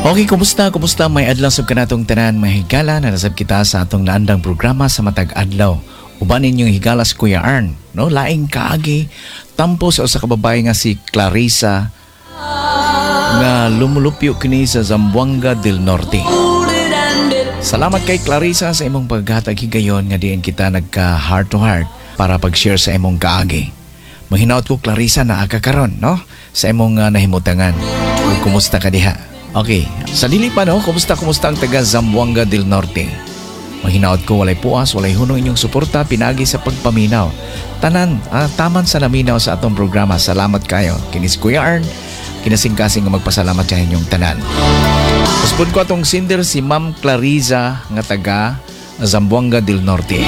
Okay, kumusta? Kumusta? May adlaw sab kanatong tanan mahigala na nasab kita sa atong naandang programa sa matag adlaw. Uban ninyong higala si Kuya Arn, no? Laing kaagi tampo sa usa ka babae nga si Clarissa nga lumulupyo kini sa Zamboanga del Norte. Salamat kay Clarissa sa imong paghatag higayon nga diin kita nagka heart to heart para pag-share sa imong kaagi. Mahinaot ko Clarissa na aga karon, no? Sa imong nahimutangan. Ug kumusta ka diha? Okay, sa dili pa no, kumusta ang taga Zamboanga del Norte? Mahinaot ko walay puas, walay hunong inyong suporta, pinagi sa pagpaminaw. Tanan, taman sa naminaw sa atong programa. Salamat kayo. Kinis Kuya Arn, kinasing-kasing nga magpasalamat sa inyong tanan. Uspod ko atong sinder si Ma'am Clarissa nga taga Zamboanga del Norte.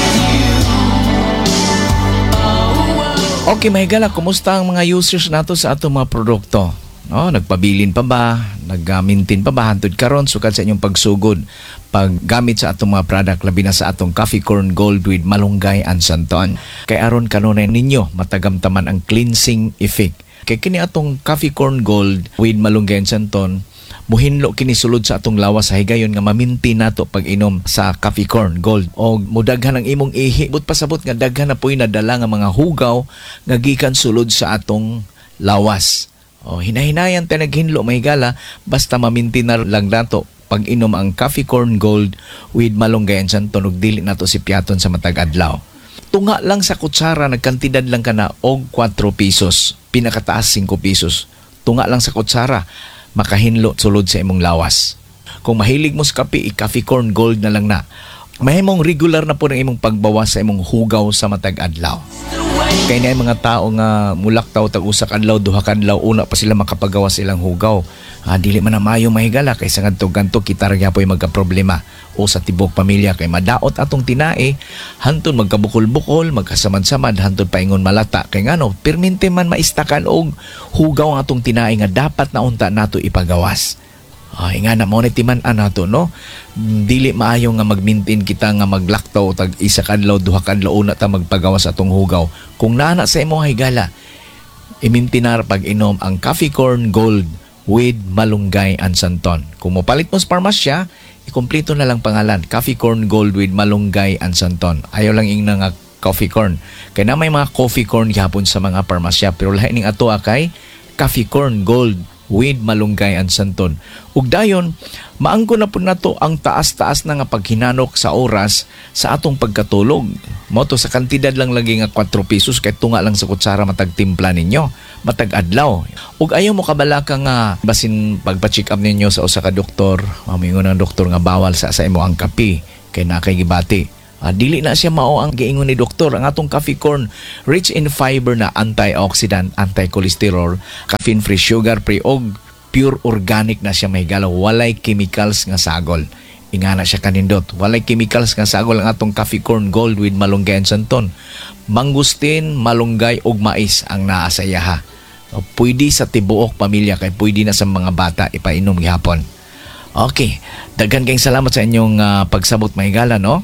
Okay, mahigala, kumusta ang mga users nato sa atong mga produkto? No, nagpabilin pa ba? Nag-maintain pa ba? Hantod karon sukad sa inyong pagsugod. Paggamit sa atong mga product, labi na sa atong Coffee Corn Gold with Malunggay and Santon. Kay aron kanunay ninyo, matagamtaman ang cleansing effect. Kay kini atong Coffee Corn Gold with Malunggay and Santon, muhinlo kini sulod sa atong lawas sa higayon nga maminti nato pag inom sa Coffee Corn Gold. O mudaghan ang imong ihi. But pasabot nga daghan na po'y nadala nga mga hugaw nga gikan sulod sa atong lawas. O, hinahinayan tayo naghinlo mahigala basta maminti na lang nato pag inom ang Coffee Corn Gold with Malunggay and Santon ug dili nato si piaton sa matag adlaw. Tunga lang sa kutsara nagkantidad lang kana og 4 pesos, pinakataas 5 pesos. Tunga lang sa kutsara makahinlo sulod sa imong lawas. Kung mahilig mo sa kape, Coffee Corn Gold na lang na. Mahimong regular na po ng imong pagbawas sa imong hugaw sa matag adlaw. Kaya na yung mga tao nga mulaktaw tag-usak adlaw, duha kadlaw, una pa sila makapagawa silang hugaw. Dili man na mayo mahigala kay sa ganto kita ra gyapon magka-problema o sa tibok pamilya kay madaot atong tinae, hantod magkabukol-bukol, magkasamad-samad, hantod paingon malata. Kay ngano, permente man maistakan og hugaw ang atong tinae nga dapat na unta nato ipagawas. Nga na mo timan nato no, dili maayo nga magmintin kita nga maglaktaw tag isa kadlaw duha kadlaw una ta magpagawas atong hugaw. Kung nana sa imong higala, imintinar pag inom ang Coffee Corn Gold with Malunggay and Santon. Kung mopalit mo sa parmasya, ikumpleto na lang pangalan, Coffee Corn Gold with Malunggay and Santon. Ayaw lang ing nga coffee corn. Kaya na may mga coffee corn gyapon sa mga parmasya, pero lahi ning ato kay Coffee Corn Gold with Malunggay and Santon. Ug dayon, maangko na po nato ang taas-taas na nga paghinanok sa oras sa atong pagkatulog. Moto sa kantidad lang lagi nga 4 pesos kay tunga lang sa kutsara matag timpla ninyo, matag adlaw. Ug ayaw mo kabalaka nga basin pagpa-check up ninyo sa usa ka doktor, mamingon ang doktor nga bawal sa imo ang kape kay nakay gibati. Dili na siya mao ang giingon ni doktor. Ang atong coffee corn rich in fiber na antioxidant, anti-cholesterol, caffeine-free, sugar-free og pure organic na siya mahigala. Walay chemicals nga sagol. Ingana siya kanindot. Walay chemicals nga sagol ang atong Coffee Corn Gold with Malunggay and Santon. Mangustin, malunggay og mais ang naa sa iyaha. Pwede sa tibuok pamilya kay pwede na sa mga bata ipainom gihapon. Okay, daghan kayong salamat sa inyong pagsabot mahigala, no?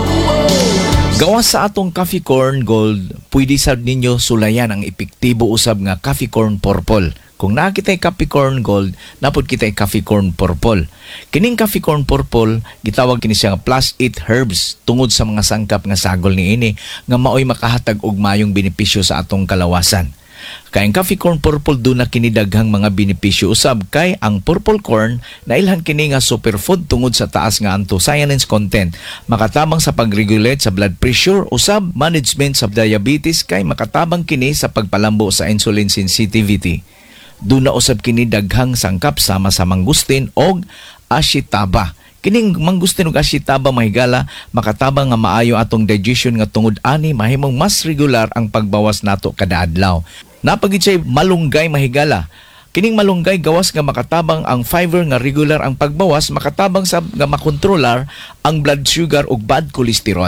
Gawas sa atong Coffee Corn Gold, pwede sa ninyo sulayan ang epektibo usab nga Coffee Corn Purple. Kung nakita Coffee Corn Gold, napod kita Coffee Corn Purple. Kining Coffee Corn Purple, gitawag kini siya nga +8 herbs tungod sa mga sangkap nga sagol niini nga maoy makahatag og mayong benepisyo sa atong kalawasan. Kay ang Coffee Corn Purple do na kinidaghang mga benepisyo usab kay ang purple corn nailhan kini nga superfood tungod sa taas nga anthocyanins content, makatabang sa pag-regulate sa blood pressure usab management sa diabetes kay makatabang kini sa pagpalambo sa insulin sensitivity. Do na usab kini daghang sangkap sama sa mangustin og ashitaba. Kining mangustin ug ashitaba mahigala makatabang nga maayo atong digestion nga tungod ani mahimong mas regular ang pagbawas nato kada adlaw. Napagid siya malunggay mahigala. Kining malunggay gawas nga makatabang ang fiber nga regular ang pagbawas, makatabang sa nga makontrolar ang blood sugar ug bad cholesterol.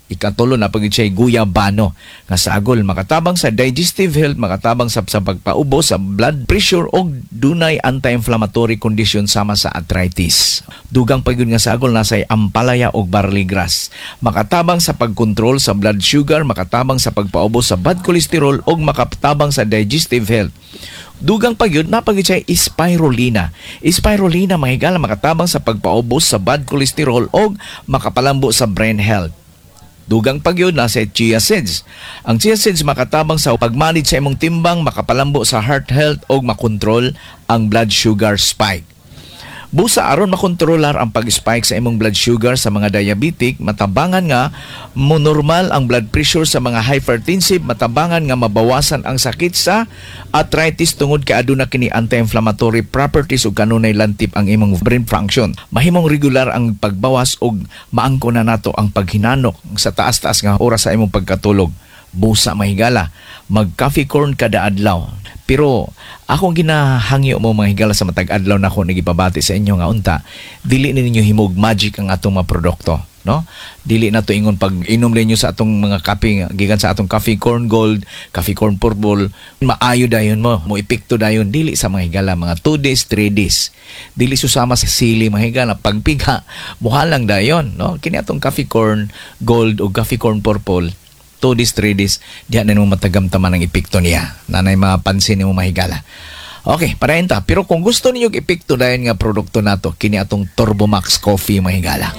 Ikatulo na pagid siya guyabano nga sagol makatabang sa digestive health, makatabang sa pagpaubo sa blood pressure og dunay anti-inflammatory condition sama sa arthritis. Dugang pagid nga sagol nasay ampalaya og barley grass. Makatabang sa pagkontrol sa blood sugar, makatabang sa pagpaubo sa bad cholesterol og makatabang sa digestive health. Dugang pagyud napagid siya spirulina. Spirulina mga higala makatabang sa pagpaubos sa bad cholesterol og makapalambo sa brain health. Dugang pagyud na sa chia seeds. Ang chia seeds makatabang sa pagmanage sa imong timbang, makapalambo sa heart health og makontrol ang blood sugar spike. Busa aron makontrolar ang pag-spike sa imong blood sugar sa mga diabetic, matabangan nga monormal ang blood pressure sa mga hypertensive, matabangan nga mabawasan ang sakit sa arthritis tungod kay aduna kini anti-inflammatory properties ug kanunay lantip ang imong brain function. Mahimong regular ang pagbawas ug maangko na nato ang paghinanok sa taas-taas nga oras sa imong pagkatulog. Busa mahigala, mag-coffee corn kada adlaw. Pero akong ginahangyo mo mga higala sa matag adlaw na ako nagipabati sa inyo nga unta, dili ninyo himog magic ang atong mga produkto, no? Dili na to ingon pag inom ninyo sa atong mga kape gikan sa atong coffee corn gold, coffee corn purple, maayo dayon mo epekto dayon dili sa mga higala mga 2 days, 3 days. Dili susama sa sili mga higala pagpiga, muhalang dayon, no? Kini atong coffee corn gold o coffee corn purple 2 days, 3 days, diyan na mo matagamtaman ang epekto niya. Nanay mapansin mo mahigala. Okay, parahin ta. Pero kung gusto niyo epekto dayon nga produkto nato, kini atong Turbomax Coffee mahigala.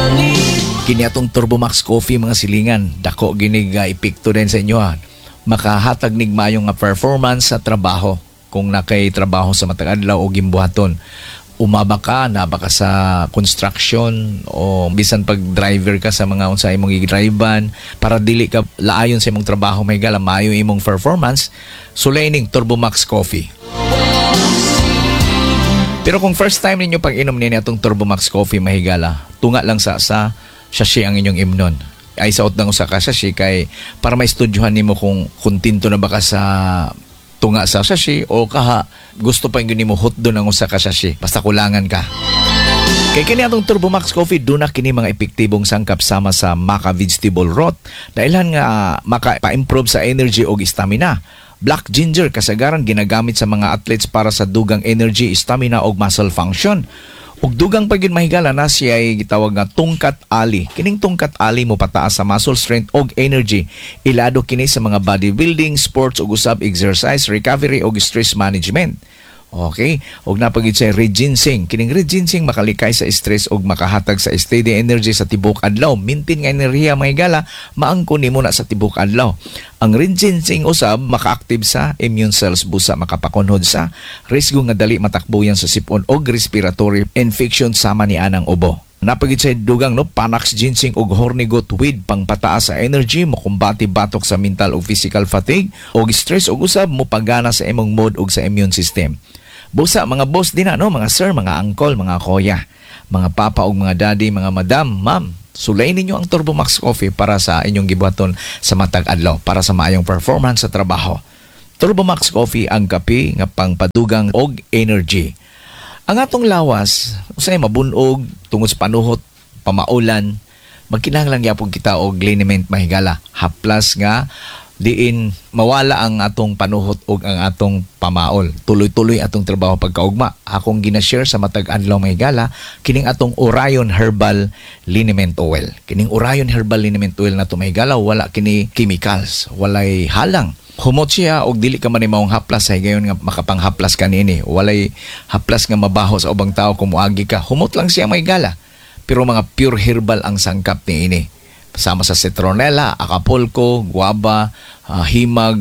Kini atong Turbomax Coffee mga silingan, dako gini nga epekto din sa inyo ha. Makahatag nig maayo nga performance sa trabaho kung nakay trabaho sa matag adlaw o gimbuhaton. Umaba ka, naba ka sa construction o bisan pag driver ka sa mga unsa imong i-drivean para dili ka laayon sa imong trabaho may gala maayo imong performance, sulaining Turbomax Coffee. Pero kung first time ninyo pag inom niya itong Turbomax Coffee mahigala, tunga lang sa sachet ang inyong imnon. Ay saot lang sa sachet kay para maistudyohan nimo kung kontento na ba ka sa tunga sa sachet o kaha gusto pa yung mo hot doon ang usa ka sachet basta kulangan ka. Kay kini atong Turbomax Coffee doon na kini mga epektibong sangkap sama sa maca vegetable broth dahilan nga maka-improve sa energy o stamina. Black ginger kasagaran ginagamit sa mga athletes para sa dugang energy, stamina o muscle function. Ug dugang pagin mahigala na siya ay gitawag nga tungkat ali. Kining tungkat ali mo pataas sa muscle strength og energy. Ilado kini sa mga bodybuilding, sports ug usab exercise, recovery ug stress management. Okay, og napagid sa red ginseng. Kining red ginseng makalikay sa stress og makahatag sa steady energy sa tibok adlaw. Maintain nga enerhiya mahigala, maangko nimo na sa tibok adlaw. Ang red ginseng usab maka-active sa immune cells busa makapakunhod sa risgo nga dali matakbuyan sa sipon og respiratory infection sama ni anang ubo. Napagid sa dugang no Panax ginseng og hornigot weed pangpataas sa energy, mokumbati batok sa mental ug physical fatigue og stress ug usab mo pagana sa imong mood ug sa immune system. Busa mga boss din no, mga sir, mga uncle, mga kuya, mga papa ug mga daddy, mga madam, ma'am, sulay ninyo ang Turbomax Coffee para sa inyong gibuhaton sa matag adlaw para sa maayong performance sa trabaho. Turbomax Coffee ang kape nga pangpadugang og energy. Ang atong lawas, usay mabunog tungod sa panuhot, pamaulan, magkinahanglan gyapon kita og liniment mahigala. Haplas nga diin mawala ang atong panuhot ug ang atong pamaol. Tuloy-tuloy atong trabaho pagkaugma. Akong gina-share sa matag adlaw mahigala kining atong Orion Herbal Liniment Oil. Kining Orion Herbal Liniment Oil na to mahigala wala kini chemicals, walay halang. Humot siya og dili ka man maong haplas ay gayon nga makapanghaplas kanini. Walay haplas nga mabaho sa ubang tao kung muagi ka. Humot lang siya mahigala. Pero mga pure herbal ang sangkap ni ini. Sama sa citronella, acapulco, guava, himag,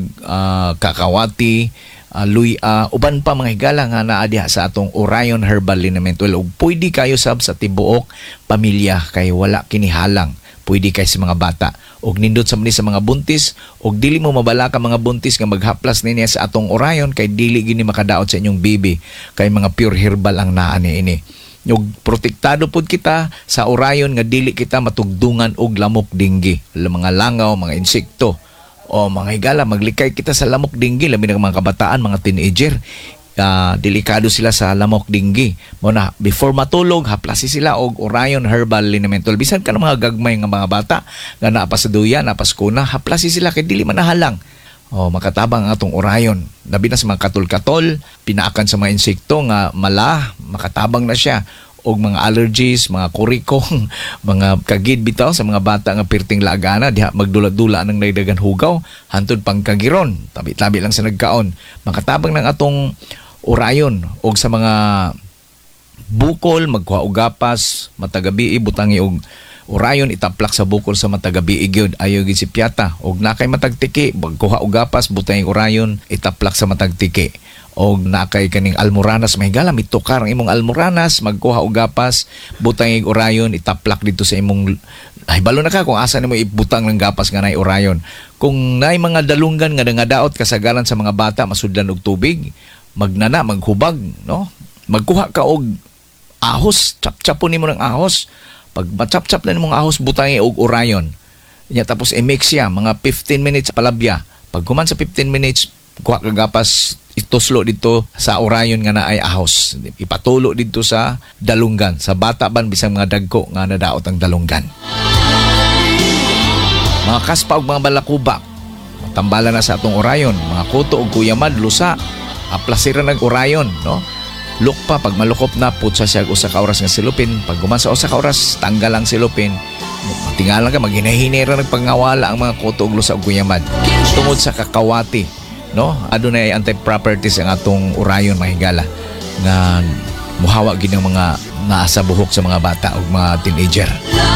kakawati, luya, uban pa mga higala nga naa diha sa atong Orion Herbal Liniment Oil. Ug pwede kayo sab sa tibuok pamilya kay wala kinihalang. Pwede kay sa mga bata. Ug nindot sa mga buntis, ug dili mo mabala ka mga buntis nga maghaplas niya sa atong Orion kay dili gini makadaot sa inyong baby kay mga pure herbal ang naa ni ini. Yung protektado pod kita sa Orion nga dili kita matugdungan og lamok dinggi, mga langaw, mga insekto o mga higala maglikay kita sa lamok dinggi labi ng mga kabataan, mga teenager. delikado sila sa lamok dinggi. Muna, before matulog, haplasi sila og Orion Herbal Linamental. Bisan ka ng mga gagmay nga mga bata, nga napasaduya, napaskuna, haplasi sila kay dili manahalang. Makatabang ang atong Orion. Labi na sa mga katol-katol, pinaakan sa mga insekto nga mala, makatabang na siya. Og mga allergies, mga kurikong, mga kagid bitaw sa mga bata nga pirting laagana, diha magdula-dula ng nagdagan hugaw, hantod pang kagiron, tabi-tabi lang sa nagkaon. Makatabang ng atong Orion, og sa mga bukol, magkuha og gapas, matagabi, butangi og Orion, itaplak sa bukol sa matagabi gyud, ayaw gid si piyata. Og nakay matagtiki, magkuha og gapas, butangi Orion, itaplak sa matagtiki. Og nakay kaning almoranas, may gala mitukar ang imong almoranas, magkuha og gapas, butang ig Orion, itaplak dito sa imong ay balo na ka kung asa nimo ibutang ng gapas nga nay Orion. Kung nay mga dalunggan nga nangadaot kasagaran sa mga bata masudlan og tubig, magnana, maghubag, no? Magkuha ka og ahos, chap-chapon nimo ng ahos. Pag matchap-chap na nimong ahos, butang og Orion. Nya tapos i-mix siya mga 15 minutes palabya. Pag kuman sa 15 minutes, kuha ka gapas, ituslo dito sa Orion nga na ay ahos. Ipatulo dito sa dalunggan. Sa bata ban bisang mga dagko nga nadaot ang dalunggan. Mga kaspa ug mga balakubak, matambala na sa atong Orion. Mga kuto ug kuyamad, lusa, aplasira ng Orion, no? Lukpa, pag malukop na, putsa siya usa ka oras nga silupin. Pag guman sa usa ka oras, tanggal ang silupin. Matingalan ka, maghinahinira nagpangawala ang mga kuto ug lusa ug kuyamad. Tungod sa kakawati, no? Adunay anti-properties ang atong Orion mahigala nga muhawa gid ng mga nasa buhok sa mga bata o mga teenager.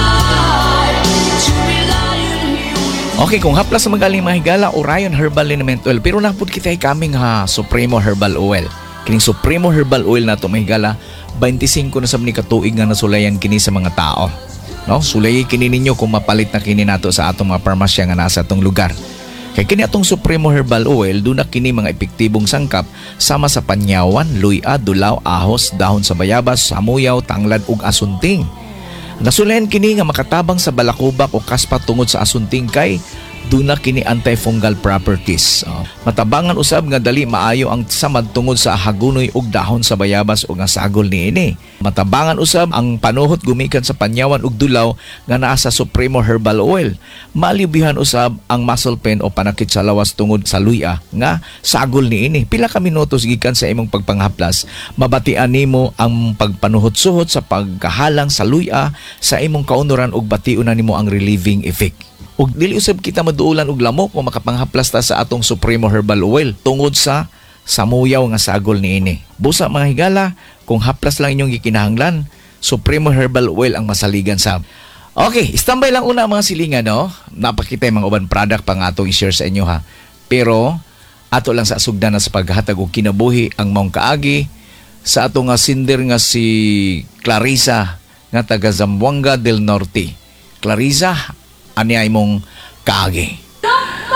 Okay, kung haplas sa magaling mahigala, Orion Herbal Liniment Oil, pero napud kita kaming Supremo Herbal Oil. Kining Supremo Herbal Oil na to mahigala 25 na sa ni katuig nga nasulayan kini sa mga tao, no? Sulayi kini ninyo kung mapalit na kini nato sa atong mga parmasya nga nasa atong lugar. Kay kini atong Supremo Herbal Oil, doon na kini mga epektibong sangkap sama sa panyawan, luya, dulaw, ahos, dahon sa bayabas, samuyaw, tanglad ug asunting. Nasulayan kini nga makatabang sa balakubak o kaspa tungod sa asunting kay doon na kini antifungal properties. Matabangan usab nga dali maayo ang samad tungod sa hagunoy ug dahon sa bayabas o nga sagol niini. Matabangan usab ang panuhot gumikan sa panyawan ug dulaw nga naa sa Supremo Herbal Oil. Malibihan usab ang muscle pain o panakit sa lawas tungod sa luya nga sagol niini. Pila ka minutos gikan sa imong pagpanghaplas, mabatian nimo ang pagpanuhot-suhot sa pagkahalang sa luya sa imong kaunuran ug bation nimo ang relieving effect. Ug dili usab kita maduulan og lamok o makapanghaplas ta sa atong Supremo Herbal Oil tungod sa samuyaw nga sagol niini. Busa mga higala, kung haplas lang inyong gikinahanglan, Supremo Herbal Oil ang masaligan sa. Okay, standby lang una mga silingan, no? Napakita yung mga uban product pang atong i-share sa inyo, ha. Pero ato lang sa sugdan na sa paghatag og kinabuhi ang maong kaagi sa ato nga sinder nga si Clarissa nga taga Zamboanga del Norte. Clarissa, ani ay mong kaagi.